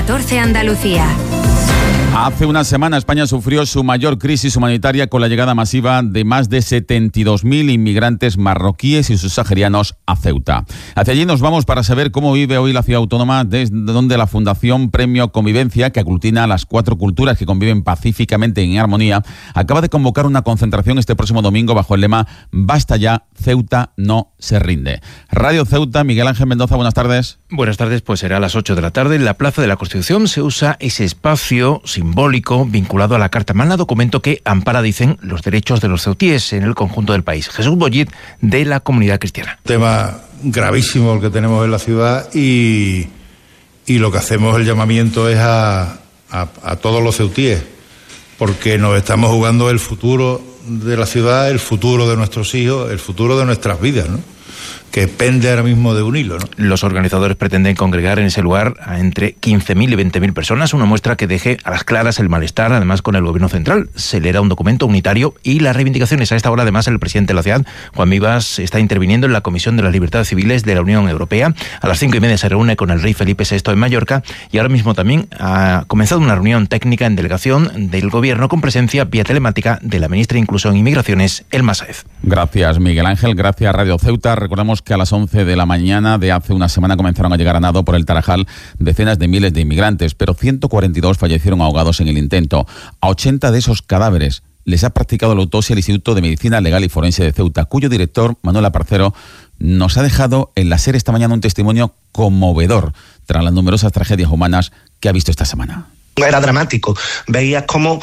14 Andalucía. Hace una semana España sufrió su mayor crisis humanitaria con la llegada masiva de más de 72.000 inmigrantes marroquíes y subsaharianos a Ceuta. Hacia allí nos vamos para saber cómo vive hoy la ciudad autónoma, desde donde la Fundación Premio Convivencia, que aglutina a las 4 culturas que conviven pacíficamente en armonía, acaba de convocar una concentración este próximo domingo bajo el lema «Basta ya, Ceuta no se rinde». Radio Ceuta, Miguel Ángel Mendoza, buenas tardes. Buenas tardes, pues será a las 8 de la tarde. En la Plaza de la Constitución se usa ese espacio simbólico vinculado a la Carta Magna, documento que ampara, dicen, los derechos de los ceutíes en el conjunto del país. Jesús Bollit, de la Comunidad Cristiana. Tema gravísimo el que tenemos en la ciudad y lo que hacemos, el llamamiento es a todos los ceutíes, porque nos estamos jugando el futuro de la ciudad, el futuro de nuestros hijos, el futuro de nuestras vidas, ¿no?, que pende ahora mismo de un hilo, ¿no? Los organizadores pretenden congregar en ese lugar a entre 15.000 y 20.000 personas, una muestra que deje a las claras el malestar, además, con el gobierno central. Se leerá un documento unitario y las reivindicaciones. A esta hora, además, el presidente de la ciudad, Juan Vivas, está interviniendo en la Comisión de las Libertades Civiles de la Unión Europea. A las 5:30 se reúne con el rey Felipe VI en Mallorca y ahora mismo también ha comenzado una reunión técnica en delegación del gobierno con presencia vía telemática de la ministra de Inclusión e Inmigraciones, Elma Sáez. Gracias, Miguel Ángel. Gracias, Radio Ceuta. Recordamos que a las 11 de la mañana de hace una semana comenzaron a llegar a nado por el Tarajal decenas de miles de inmigrantes, pero 142 fallecieron ahogados en el intento. A 80 de esos cadáveres les ha practicado la autopsia el Instituto de Medicina Legal y Forense de Ceuta, cuyo director, Manuel Aparcero, nos ha dejado en la SER esta mañana un testimonio conmovedor tras las numerosas tragedias humanas que ha visto esta semana. Era dramático. Veías como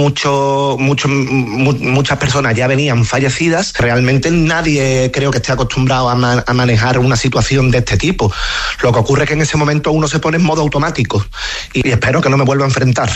muchas personas ya venían fallecidas. Realmente nadie creo que esté acostumbrado a manejar una situación de este tipo. Lo que ocurre es que en ese momento uno se pone en modo automático y espero que no me vuelva a enfrentar.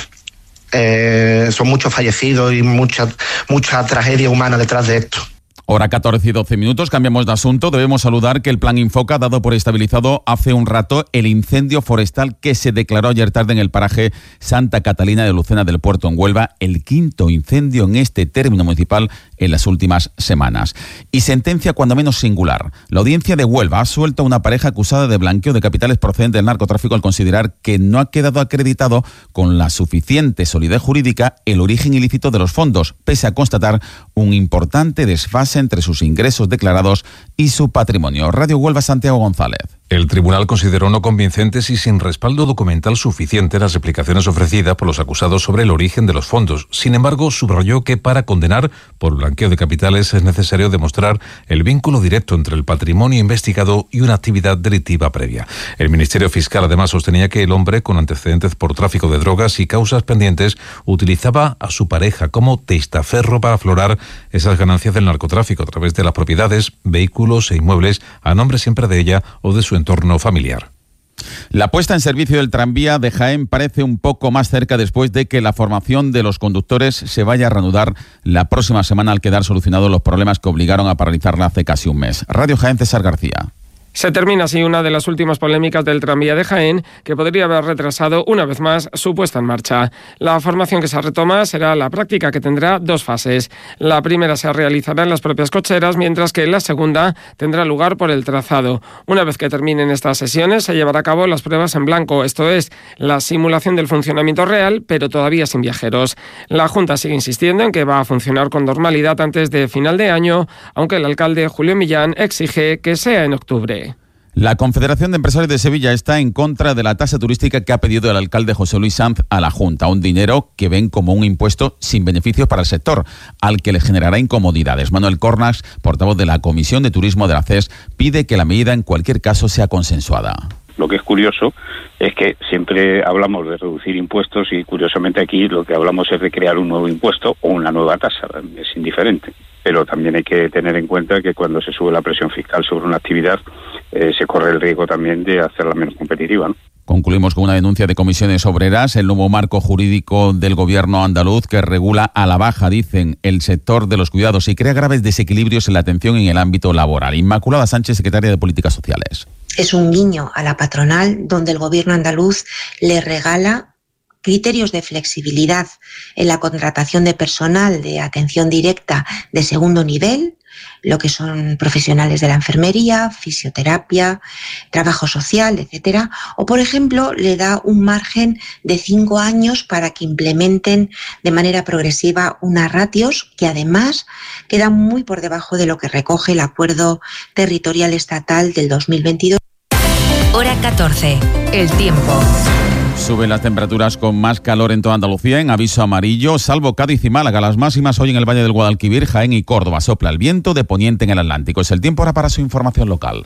Son muchos fallecidos y mucha tragedia humana detrás de esto. Hora 14 y 12 minutos, cambiamos de asunto. Debemos saludar que el Plan Infoca ha dado por estabilizado hace un rato el incendio forestal que se declaró ayer tarde en el paraje Santa Catalina de Lucena del Puerto, en Huelva, el 5º incendio en este término municipal en las últimas semanas. Y sentencia cuando menos singular. La audiencia de Huelva ha suelto a una pareja acusada de blanqueo de capitales procedente del narcotráfico al considerar que no ha quedado acreditado con la suficiente solidez jurídica el origen ilícito de los fondos, pese a constatar un importante desfase entre sus ingresos declarados y su patrimonio. Radio Huelva, Santiago González. El tribunal consideró no convincentes y sin respaldo documental suficiente las explicaciones ofrecidas por los acusados sobre el origen de los fondos. Sin embargo, subrayó que para condenar por blanqueo de capitales es necesario demostrar el vínculo directo entre el patrimonio investigado y una actividad delictiva previa. El Ministerio Fiscal además sostenía que el hombre, con antecedentes por tráfico de drogas y causas pendientes, utilizaba a su pareja como testaferro para aflorar esas ganancias del narcotráfico a través de las propiedades, vehículos e inmuebles a nombre siempre de ella o de su entorno familiar. La puesta en servicio del tranvía de Jaén parece un poco más cerca después de que la formación de los conductores se vaya a reanudar la próxima semana al quedar solucionados los problemas que obligaron a paralizarla hace casi un mes. Radio Jaén, César García. Se termina así una de las últimas polémicas del tranvía de Jaén, que podría haber retrasado una vez más su puesta en marcha. La formación que se retoma será la práctica, que tendrá 2 fases. La primera se realizará en las propias cocheras, mientras que la segunda tendrá lugar por el trazado. Una vez que terminen estas sesiones, se llevará a cabo las pruebas en blanco, esto es, la simulación del funcionamiento real, pero todavía sin viajeros. La Junta sigue insistiendo en que va a funcionar con normalidad antes de final de año, aunque el alcalde Julio Millán exige que sea en octubre. La Confederación de Empresarios de Sevilla está en contra de la tasa turística que ha pedido el alcalde José Luis Sanz a la Junta, un dinero que ven como un impuesto sin beneficios para el sector, al que le generará incomodidades. Manuel Cornas, portavoz de la Comisión de Turismo de la CES, pide que la medida en cualquier caso sea consensuada. Lo que es curioso es que siempre hablamos de reducir impuestos y curiosamente aquí lo que hablamos es de crear un nuevo impuesto o una nueva tasa, es indiferente. Pero también hay que tener en cuenta que cuando se sube la presión fiscal sobre una actividad se corre el riesgo también de hacerla menos competitiva, ¿no? Concluimos con una denuncia de Comisiones Obreras, el nuevo marco jurídico del gobierno andaluz que regula a la baja, dicen, el sector de los cuidados y crea graves desequilibrios en la atención en el ámbito laboral. Inmaculada Sánchez, secretaria de Políticas Sociales. Es un guiño a la patronal donde el gobierno andaluz le regala criterios de flexibilidad en la contratación de personal de atención directa de segundo nivel lo que son profesionales de la enfermería, fisioterapia, trabajo social, etcétera. O, por ejemplo, le da un margen de 5 años para que implementen de manera progresiva unas ratios que además quedan muy por debajo de lo que recoge el Acuerdo Territorial Estatal del 2022. Hora 14. El tiempo. Suben las temperaturas con más calor en toda Andalucía, en aviso amarillo, salvo Cádiz y Málaga. Las máximas hoy en el Valle del Guadalquivir, Jaén y Córdoba. Sopla el viento de poniente en el Atlántico. Es el tiempo ahora para su información local.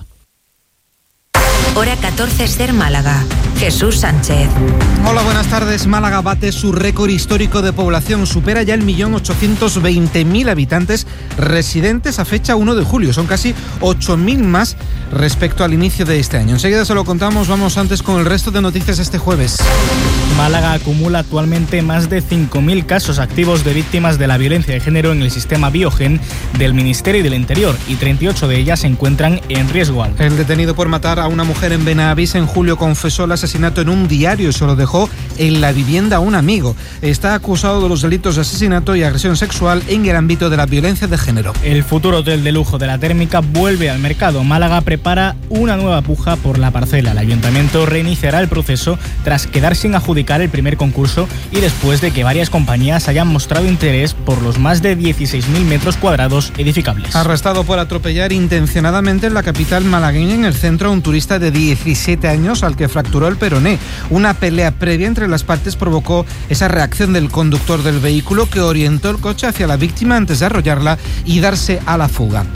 Hora 14, Ser Málaga. Jesús Sánchez. Hola, buenas tardes. Málaga bate su récord histórico de población. Supera ya el 1.820.000 habitantes residentes a fecha 1 de julio. Son casi 8.000 más respecto al inicio de este año. Enseguida se lo contamos. Vamos antes con el resto de noticias este jueves. Málaga acumula actualmente más de 5.000 casos activos de víctimas de la violencia de género en el sistema Biogen del Ministerio del Interior, y 38 de ellas se encuentran en riesgo alto. El detenido por matar a una mujer en Benavís en julio confesó el asesinato en un diario y se lo dejó en la vivienda a un amigo. Está acusado de los delitos de asesinato y agresión sexual en el ámbito de la violencia de género. El futuro hotel de lujo de la Térmica vuelve al mercado. Málaga prepara una nueva puja por la parcela. El ayuntamiento reiniciará el proceso tras quedar sin adjudicar el primer concurso y después de que varias compañías hayan mostrado interés por los más de 16.000 metros cuadrados edificables. Arrestado por atropellar intencionadamente en la capital malagueña, en el centro, un turista de 17 años al que fracturó el peroné. Una pelea previa entre las partes provocó esa reacción del conductor del vehículo, que orientó el coche hacia la víctima antes de arrollarla y darse a la fuga.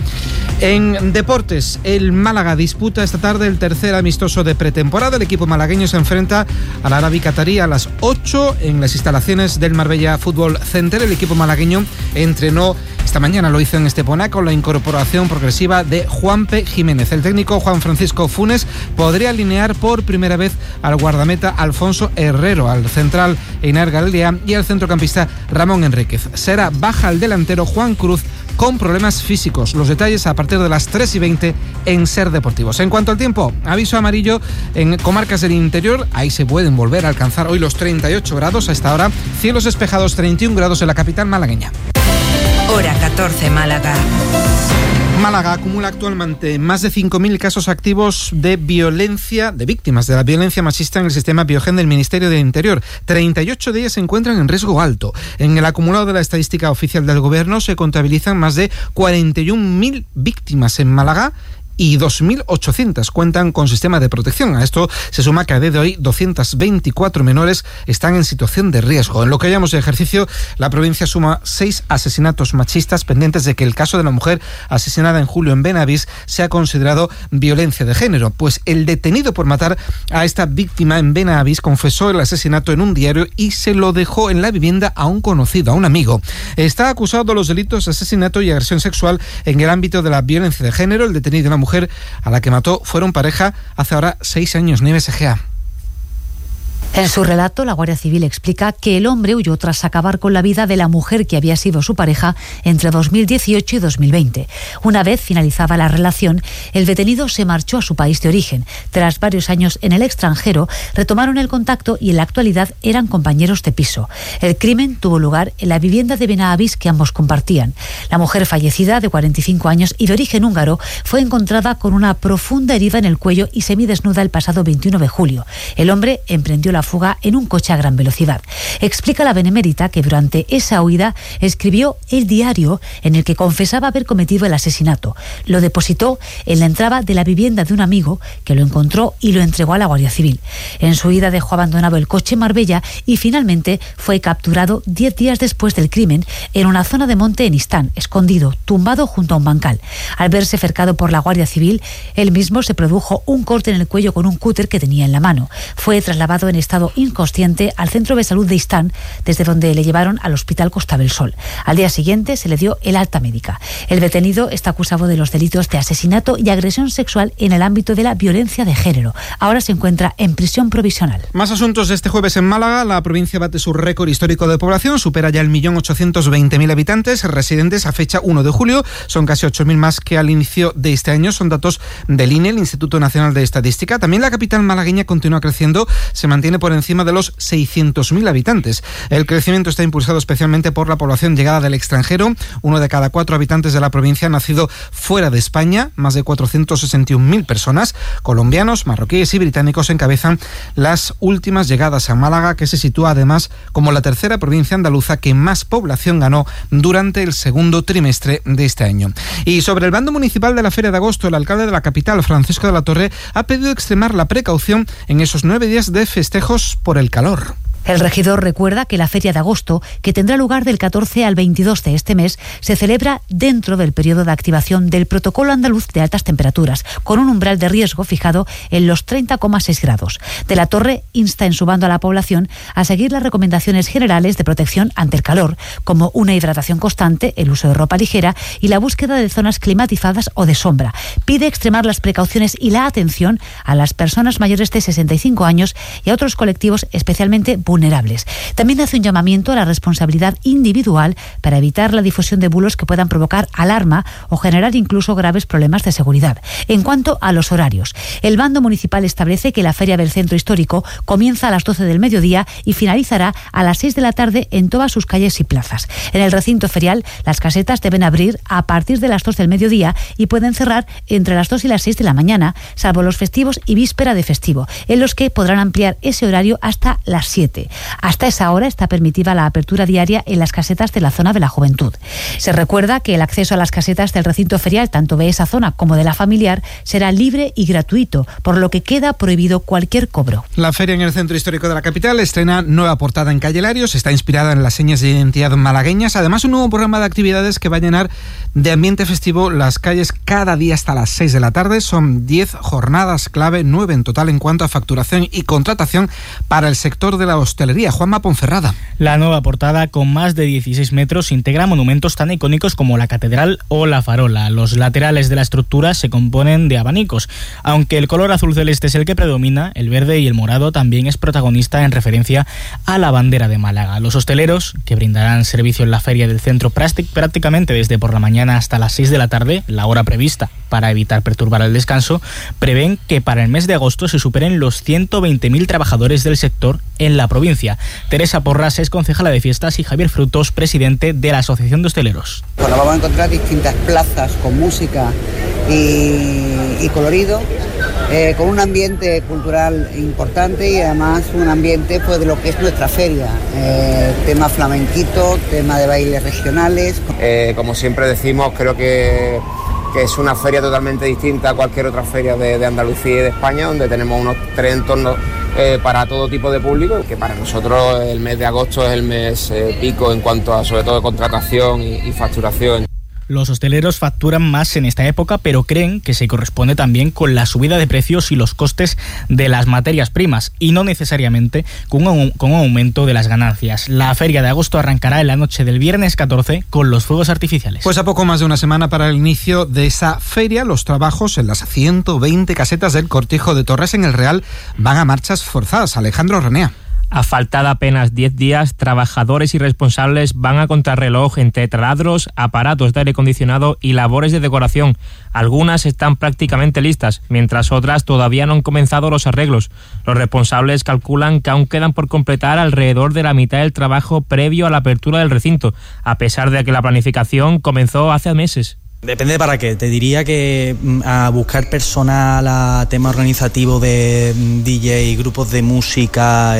En deportes, el Málaga disputa esta tarde el tercer amistoso de pretemporada. El equipo malagueño se enfrenta al Arabi Qatarí a las 8 en las instalaciones del Marbella Fútbol Center. El equipo malagueño entrenó esta mañana, lo hizo en Estepona, con la incorporación progresiva de Juanpe Jiménez. El técnico Juan Francisco Funes podría alinear por primera vez al guardameta Alfonso Herrero, al central Einar Galea y al centrocampista Ramón Enríquez. Será baja el delantero Juan Cruz con problemas físicos. Los detalles a partir de las 3:20 en Ser Deportivos. En cuanto al tiempo, aviso amarillo en comarcas del interior. Ahí se pueden volver a alcanzar hoy los 38 grados a esta hora. Cielos despejados, 31 grados en la capital malagueña. Hora 14, Málaga. Málaga acumula actualmente más de 5.000 casos activos de violencia, de víctimas de la violencia machista en el sistema Biogen del Ministerio del Interior. 38 de ellas se encuentran en riesgo alto. En el acumulado de la estadística oficial del Gobierno se contabilizan más de 41.000 víctimas en Málaga y 2.800 cuentan con sistema de protección. A esto se suma que a día de hoy 224 menores están en situación de riesgo. En lo que llamamos de ejercicio, la provincia suma 6 asesinatos machistas pendientes de que el caso de la mujer asesinada en julio en Benavís sea considerado violencia de género. Pues el detenido por matar a esta víctima en Benavís confesó el asesinato en un diario y se lo dejó en la vivienda a un conocido, a un amigo. Está acusado de los delitos de asesinato y agresión sexual en el ámbito de la violencia de género. El detenido, una mujer a la que mató, fueron pareja hace ahora 6 años. Nieves Egea. En su relato, la Guardia Civil explica que el hombre huyó tras acabar con la vida de la mujer que había sido su pareja entre 2018 y 2020. Una vez finalizada la relación, el detenido se marchó a su país de origen. Tras varios años en el extranjero, retomaron el contacto y en la actualidad eran compañeros de piso. El crimen tuvo lugar en la vivienda de Benavís que ambos compartían. La mujer fallecida, de 45 años y de origen húngaro, fue encontrada con una profunda herida en el cuello y semidesnuda el pasado 21 de julio. El hombre emprendió la fuga en un coche a gran velocidad. Explica la benemérita que durante esa huida escribió el diario en el que confesaba haber cometido el asesinato. Lo depositó en la entrada de la vivienda de un amigo que lo encontró y lo entregó a la Guardia Civil. En su huida dejó abandonado el coche en Marbella y finalmente fue capturado 10 días después del crimen en una zona de monte en Istán, escondido, tumbado junto a un bancal. Al verse cercado por la Guardia Civil, él mismo se produjo un corte en el cuello con un cúter que tenía en la mano. Fue trasladado en estado inconsciente al centro de salud de Istán, desde donde le llevaron al hospital Costa del Sol. Al día siguiente se le dio el alta médica. El detenido está acusado de los delitos de asesinato y agresión sexual en el ámbito de la violencia de género. Ahora se encuentra en prisión provisional. Más asuntos de este jueves en Málaga. La provincia bate su récord histórico de población, supera ya el 1.820.000 habitantes residentes a fecha 1 de julio. Son casi 8.000 más que al inicio de este año. Son datos del INE, el Instituto Nacional de Estadística. También la capital malagueña continúa creciendo, se mantiene tiene por encima de los 600.000 habitantes. El crecimiento está impulsado especialmente por la población llegada del extranjero. 1 de cada 4 habitantes de la provincia ha nacido fuera de España. Más de 461.000 personas, colombianos, marroquíes y británicos, encabezan las últimas llegadas a Málaga, que se sitúa además como la tercera provincia andaluza que más población ganó durante el segundo trimestre de este año. Y sobre el bando municipal de la Feria de Agosto, el alcalde de la capital, Francisco de la Torre, ha pedido extremar la precaución en esos 9 días de festejos por el calor. El regidor recuerda que la Feria de Agosto, que tendrá lugar del 14 al 22 de este mes, se celebra dentro del periodo de activación del Protocolo Andaluz de Altas Temperaturas, con un umbral de riesgo fijado en los 30,6 grados. De la Torre insta en su bando a la población a seguir las recomendaciones generales de protección ante el calor, como una hidratación constante, el uso de ropa ligera y la búsqueda de zonas climatizadas o de sombra. Pide extremar las precauciones y la atención a las personas mayores de 65 años y a otros colectivos especialmente vulnerables. También hace un llamamiento a la responsabilidad individual para evitar la difusión de bulos que puedan provocar alarma o generar incluso graves problemas de seguridad. En cuanto a los horarios, el bando municipal establece que la Feria del Centro Histórico comienza a las 12 del mediodía y finalizará a las 6 de la tarde en todas sus calles y plazas. En el recinto ferial, las casetas deben abrir a partir de las 2 del mediodía y pueden cerrar entre las 2 y las 6 de la mañana, salvo los festivos y víspera de festivo, en los que podrán ampliar ese horario hasta las 7. Hasta esa hora está permitida la apertura diaria en las casetas de la zona de la juventud. Se recuerda que el acceso a las casetas del recinto ferial, tanto de esa zona como de la familiar, será libre y gratuito, por lo que queda prohibido cualquier cobro. La feria en el centro histórico de la capital estrena nueva portada en Calle Larios, está inspirada en las señas de identidad malagueñas, además un nuevo programa de actividades que va a llenar de ambiente festivo las calles cada día hasta las 6 de la tarde. Son 10 jornadas clave, 9 en total en cuanto a facturación y contratación para el sector de la hostelería. Juanma Ponferrada. La nueva portada, con más de 16 metros, integra monumentos tan icónicos como la catedral o la farola. Los laterales de la estructura se componen de abanicos. Aunque el color azul celeste es el que predomina, el verde y el morado también es protagonista en referencia a la bandera de Málaga. Los hosteleros, que brindarán servicio en la feria del centro prácticamente desde por la mañana hasta las 6 de la tarde, la hora prevista para evitar perturbar el descanso, prevén que para el mes de agosto se superen los 120.000 trabajadores del sector en la provincia. Teresa Porras es concejala de fiestas y Javier Frutos, presidente de la Asociación de Hosteleros. Bueno, vamos a encontrar distintas plazas con música y colorido, con un ambiente cultural importante y además un ambiente pues de lo que es nuestra feria, tema flamenquito, tema de bailes regionales. Como siempre decimos, creo que es una feria totalmente distinta a cualquier otra feria de Andalucía y de España, donde tenemos unos 3 entornos para todo tipo de público, que para nosotros el mes de agosto es el mes pico en cuanto a sobre todo contratación y facturación. Los hosteleros facturan más en esta época, pero creen que se corresponde también con la subida de precios y los costes de las materias primas, y no necesariamente con un aumento de las ganancias. La feria de agosto arrancará en la noche del viernes 14 con los fuegos artificiales. Pues a poco más de una semana para el inicio de esa feria, los trabajos en las 120 casetas del Cortijo de Torres en el Real van a marchas forzadas. Alejandro Renea. A falta de apenas 10 días, trabajadores y responsables van a contrarreloj entre taladros, aparatos de aire acondicionado y labores de decoración. Algunas están prácticamente listas, mientras otras todavía no han comenzado los arreglos. Los responsables calculan que aún quedan por completar alrededor de la mitad del trabajo previo a la apertura del recinto, a pesar de que la planificación comenzó hace meses. Depende para qué. Te diría que a buscar personal, a tema organizativo de DJ, grupos de música,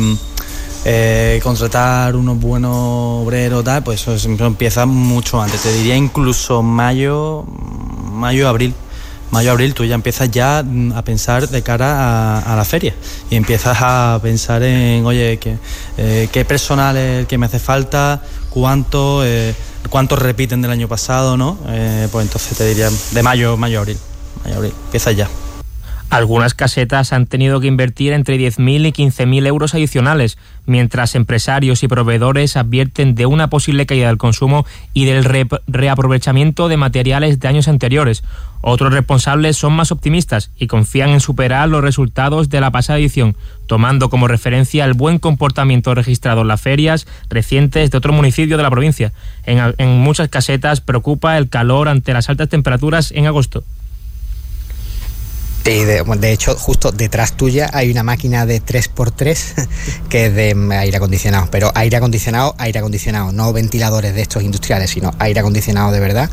contratar unos buenos obreros, tal, pues eso siempre empieza mucho antes. Te diría incluso mayo, abril. Mayo-abril tú ya empiezas ya a pensar de cara a la feria y empiezas a pensar en, oye, qué personal es el que me hace falta, cuántos repiten del año pasado, ¿no? Pues entonces te diría de mayo-abril, empieza ya. Algunas casetas han tenido que invertir entre 10.000 y 15.000 euros adicionales, mientras empresarios y proveedores advierten de una posible caída del consumo y del reaprovechamiento de materiales de años anteriores. Otros responsables son más optimistas y confían en superar los resultados de la pasada edición, tomando como referencia el buen comportamiento registrado en las ferias recientes de otros municipios de la provincia. En muchas casetas preocupa el calor ante las altas temperaturas en agosto. Y de hecho, justo detrás tuya hay una máquina de 3x3 que es de aire acondicionado, pero aire acondicionado, no ventiladores de estos industriales, sino aire acondicionado de verdad,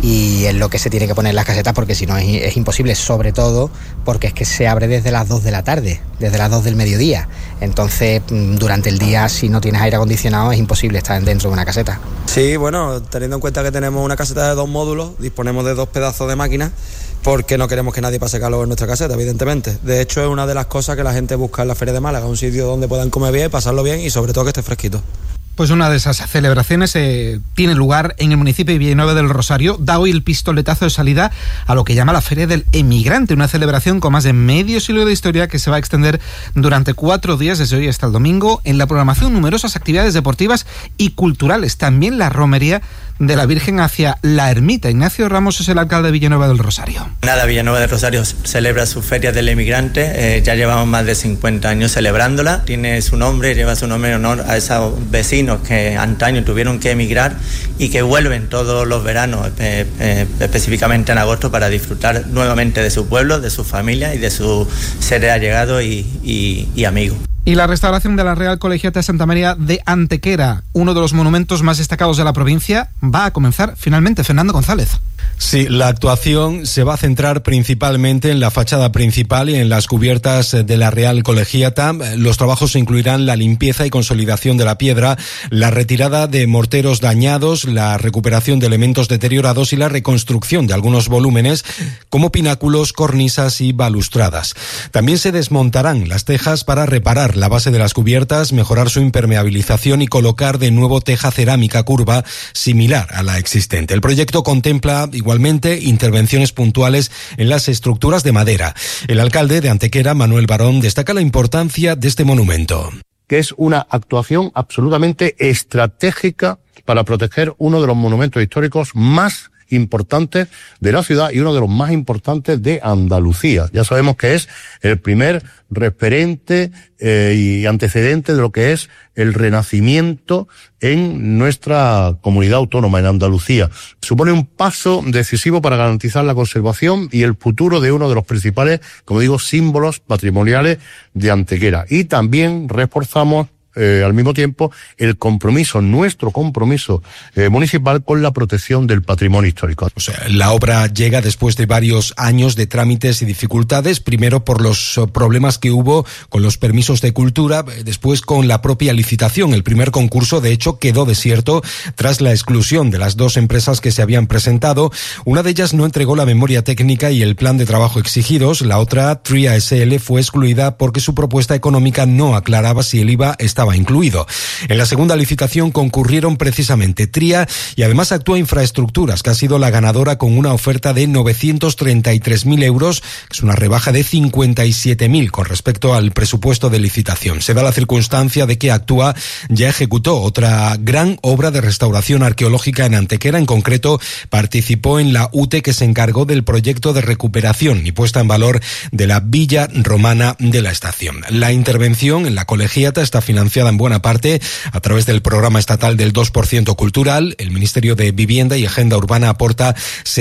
y es lo que se tiene que poner en las casetas porque si no es imposible, sobre todo porque es que se abre desde las 2 de la tarde, desde las 2 del mediodía, entonces durante el día si no tienes aire acondicionado es imposible estar dentro de una caseta. Sí, bueno, teniendo en cuenta que tenemos una caseta de 2 módulos, disponemos de 2 pedazos de máquinas, porque no queremos que nadie pase calor en nuestra caseta, evidentemente. De hecho, es una de las cosas que la gente busca en la Feria de Málaga, un sitio donde puedan comer bien, pasarlo bien y sobre todo que esté fresquito. Pues una de esas celebraciones tiene lugar en el municipio de Villanueva del Rosario. Da hoy el pistoletazo de salida a lo que llama la Feria del Emigrante, una celebración con más de medio siglo de historia que se va a extender durante 4 días desde hoy hasta el domingo. En la programación numerosas actividades deportivas y culturales, también la romería de la Virgen hacia la Ermita. Ignacio Ramos es el alcalde de Villanueva del Rosario. Villanueva del Rosario celebra su Feria del Emigrante, ya llevamos más de 50 años celebrándola, lleva su nombre en honor a esos vecinos que antaño tuvieron que emigrar y que vuelven todos los veranos, específicamente en agosto, para disfrutar nuevamente de su pueblo, de su familia y de sus seres allegados y amigos. Y la restauración de la Real Colegiata de Santa María de Antequera, uno de los monumentos más destacados de la provincia, va a comenzar finalmente. Fernando González. Sí, la actuación se va a centrar principalmente en la fachada principal y en las cubiertas de la Real Colegiata. Los trabajos incluirán la limpieza y consolidación de la piedra, la retirada de morteros dañados, la recuperación de elementos deteriorados y la reconstrucción de algunos volúmenes como pináculos, cornisas y balustradas. También se desmontarán las tejas para reparar la base de las cubiertas, mejorar su impermeabilización y colocar de nuevo teja cerámica curva similar a la existente. El proyecto contempla igualmente intervenciones puntuales en las estructuras de madera. El alcalde de Antequera, Manuel Barón, destaca la importancia de este monumento. Que es una actuación absolutamente estratégica para proteger uno de los monumentos históricos más importantes de la ciudad y uno de los más importantes de Andalucía. Ya sabemos que es el primer referente y antecedente de lo que es el renacimiento en nuestra comunidad autónoma, en Andalucía. Supone un paso decisivo para garantizar la conservación y el futuro de uno de los principales, como digo, símbolos patrimoniales de Antequera. Y también reforzamos al mismo tiempo nuestro compromiso municipal con la protección del patrimonio histórico. O sea, la obra llega después de varios años de trámites y dificultades, primero por los problemas que hubo con los permisos de cultura, después con la propia licitación. El primer concurso, de hecho, quedó desierto tras la exclusión de las 2 empresas que se habían presentado. Una de ellas no entregó la memoria técnica y el plan de trabajo exigidos. La otra, Tria SL, fue excluida porque su propuesta económica no aclaraba si el IVA estaba incluido. En la segunda licitación concurrieron precisamente Tria y además Actúa Infraestructuras, que ha sido la ganadora con una oferta de 933.000 euros, que es una rebaja de 57.000 con respecto al presupuesto de licitación. Se da la circunstancia de que Actúa ya ejecutó otra gran obra de restauración arqueológica en Antequera. En concreto, participó en la UTE que se encargó del proyecto de recuperación y puesta en valor de la villa romana de la estación. La intervención en la colegiata está financiada en buena parte a través del programa estatal del 2% cultural. El Ministerio de Vivienda y Agenda Urbana aporta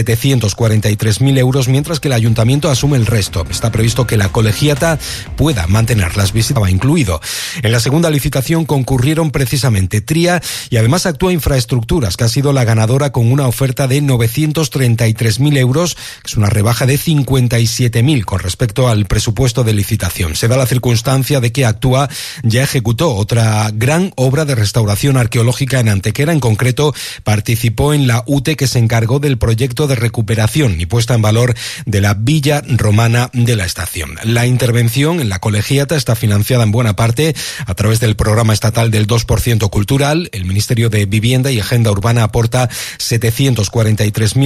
743.000 euros, mientras que el Ayuntamiento asume el resto. Está previsto que la colegiata pueda mantener las visitas, incluido. En la segunda licitación concurrieron precisamente Tria y además Actúa Infraestructuras, que ha sido la ganadora con una oferta de 933.000 euros, que es una rebaja de 57.000 con respecto al presupuesto de licitación. Se da la circunstancia de que Actúa ya ejecutó otra gran obra de restauración arqueológica en Antequera. En concreto, participó en la UTE que se encargó del proyecto de recuperación y puesta en valor de la villa romana de la estación. La intervención en la colegiata está financiada en buena parte a través del programa estatal del 2% cultural. El Ministerio de Vivienda y Agenda Urbana aporta 743.000